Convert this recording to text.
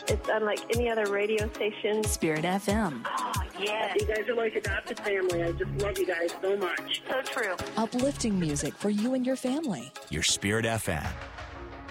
It's unlike any other radio station. Spirit FM. Oh, yeah. You guys are like adopted family. I just love you guys so much. So true. Uplifting music for you and your family. Your Spirit FM.